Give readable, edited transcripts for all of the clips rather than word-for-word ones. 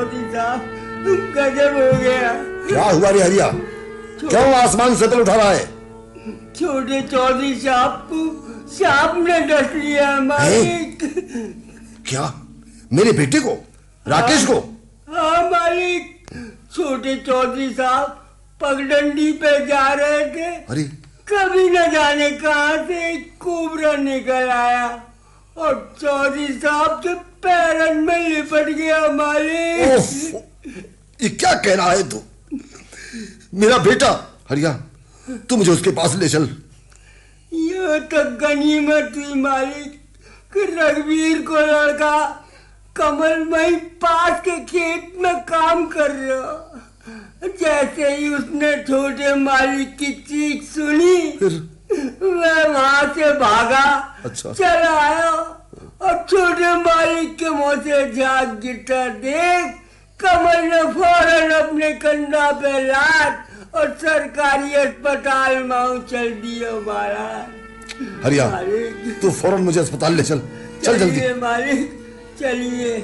चौधरी साहब, गजब हो गया। क्या हुआ रे हरिया? क्यों आसमान से तिल उठा रहा है? छोटे चौधरी साहब को सांप ने डस लिया मालिक। क्या? मेरे बेटे को, राकेश को? हाँ मालिक, छोटे चौधरी साहब पगडंडी पे जा रहे थे। अरे कभी न जाने कहां से एक कोबरा निकल आया और चौधरी साहब के पैरन में लिपट गया मालिक। ये क्या कह रहा है तू? मेरा बेटा हरिया, तू मुझे उसके पास ले चल। यह तो गनीमत हुई मालिक कि रघुवीर को लड़का कमल वहीं पास के खेत में काम कर रहा। जैसे ही उसने छोटे मालिक की चीख सुनी, मैं वहां से भागा। अच्छा। चला आया और छोटे मालिक के मुंह से झाग गिरता देख कमल ने फौरन अपने कंधा पे लाद और सरकारी अस्पताल में चल दिया महाराज। हरिया, तू फौरन मुझे अस्पताल ले चल। चल जल्दी। चलिए मालिक, चलिए।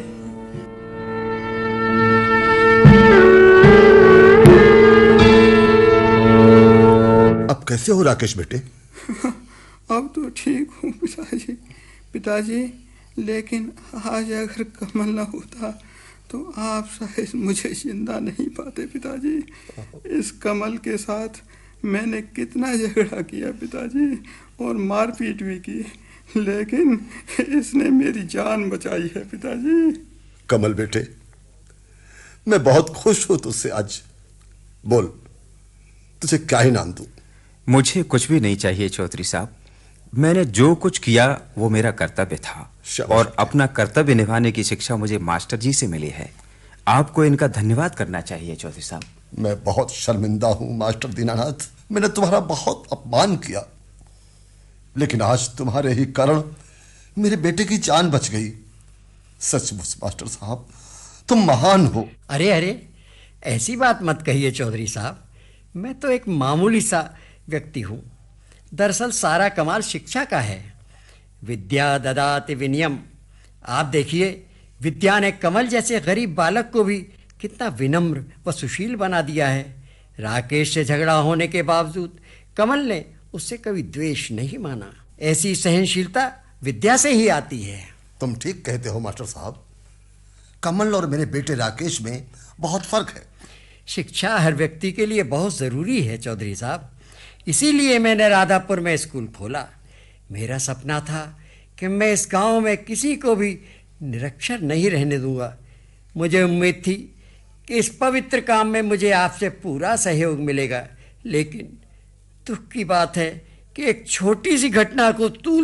अब कैसे हो राकेश बेटे? अब तो ठीक हूँ पिताजी, लेकिन आज अगर कमल ना होता तो आप शायद मुझे जिंदा नहीं पाते पिताजी। इस कमल के साथ मैंने कितना झगड़ा किया पिताजी, और मारपीट भी की, लेकिन इसने मेरी जान बचाई है पिताजी। कमल बेटे, मैं बहुत खुश हूं तुझसे आज। बोल, तुझे क्या ही नाम दूं? मुझे कुछ भी नहीं चाहिए चौधरी साहब। मैंने जो कुछ किया वो मेरा कर्तव्य था, और अपना कर्तव्य निभाने की शिक्षा मुझे मास्टर जी से मिली है। आपको इनका धन्यवाद करना चाहिए चौधरी साहब। मैं बहुत शर्मिंदा हूं मास्टर दीनानाथ। मैंने तुम्हारा बहुत अपमान किया, लेकिन आज तुम्हारे ही कारण मेरे बेटे की जान बच गई। सचमुच मास्टर साहब, तुम महान हो। अरे अरे, ऐसी बात मत कहिए चौधरी साहब। मैं तो एक मामूली सा व्यक्ति हूँ। दरअसल सारा कमाल शिक्षा का है। विद्या ददाति विनयम। आप देखिए, विद्या ने कमल जैसे गरीब बालक को भी कितना विनम्र व सुशील बना दिया है। राकेश से झगड़ा होने के बावजूद कमल ने उससे कभी द्वेष नहीं माना। ऐसी सहनशीलता विद्या से ही आती है। तुम ठीक कहते हो मास्टर साहब। कमल और मेरे बेटे राकेश में बहुत फर्क है। शिक्षा हर व्यक्ति के लिए बहुत ज़रूरी है चौधरी साहब। इसीलिए मैंने राधापुर में स्कूल खोला। मेरा सपना था कि मैं इस गांव में किसी को भी निरक्षर नहीं रहने दूंगा। मुझे उम्मीद थी कि इस पवित्र काम में मुझे आपसे पूरा सहयोग मिलेगा, लेकिन दुख की बात है कि एक छोटी सी घटना को तूल